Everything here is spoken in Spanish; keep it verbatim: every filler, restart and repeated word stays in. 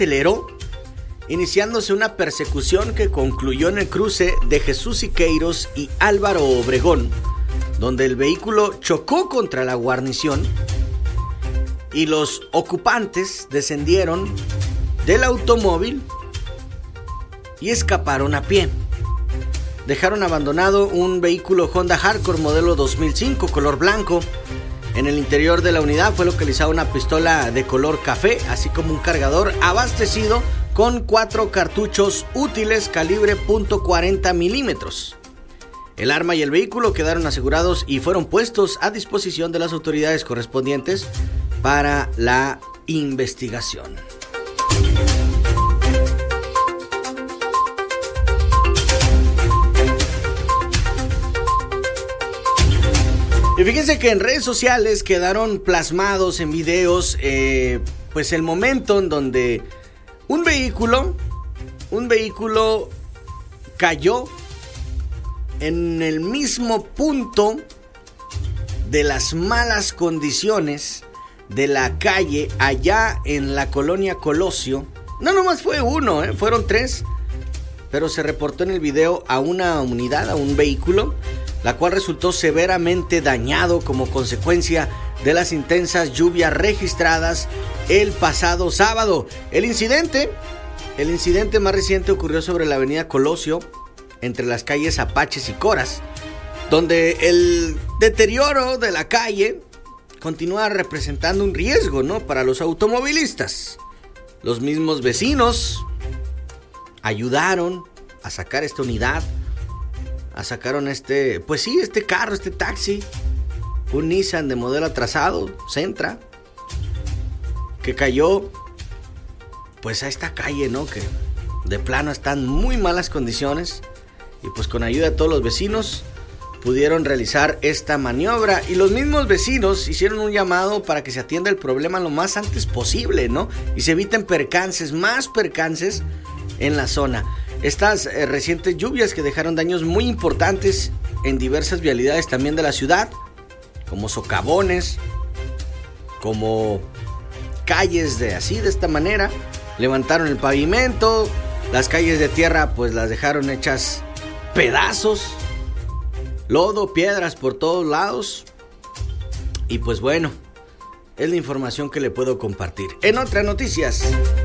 aceleró, iniciándose una persecución que concluyó en el cruce de Jesús Siqueiros y Álvaro Obregón, donde el vehículo chocó contra la guarnición y los ocupantes descendieron del automóvil y escaparon a pie. Dejaron abandonado un vehículo Honda Hardcore modelo dos mil cinco color blanco. En el interior de la unidad fue localizada una pistola de color café, así como un cargador abastecido con cuatro cartuchos útiles calibre punto cuarenta milímetros. El arma y el vehículo quedaron asegurados y fueron puestos a disposición de las autoridades correspondientes para la investigación. Y fíjense que en redes sociales quedaron plasmados en videos, eh, pues el momento en donde un vehículo, un vehículo cayó en el mismo punto de las malas condiciones de la calle allá en la colonia Colosio. No nomás fue uno, ¿eh? Fueron tres, pero se reportó en el video a una unidad, a un vehículo, la cual resultó severamente dañado como consecuencia de las intensas lluvias registradas el pasado sábado. El incidente, el incidente más reciente ocurrió sobre la avenida Colosio, entre las calles Apaches y Coras, donde el deterioro de la calle continúa representando un riesgo, ¿no?, para los automovilistas. Los mismos vecinos ayudaron a sacar esta unidad, a sacaron este, pues sí, este carro, este taxi, un Nissan de modelo atrasado, Sentra, que cayó pues a esta calle, ¿no?, que de plano está en muy malas condiciones, y pues con ayuda de todos los vecinos pudieron realizar esta maniobra, y los mismos vecinos hicieron un llamado para que se atienda el problema lo más antes posible, ¿no?, y se eviten percances, más percances en la zona. Estas eh, recientes lluvias que dejaron daños muy importantes en diversas vialidades también de la ciudad, como socavones, como calles de así, de esta manera, levantaron el pavimento, las calles de tierra pues las dejaron hechas pedazos, lodo, piedras por todos lados, y pues bueno, es la información que le puedo compartir. En otras noticias,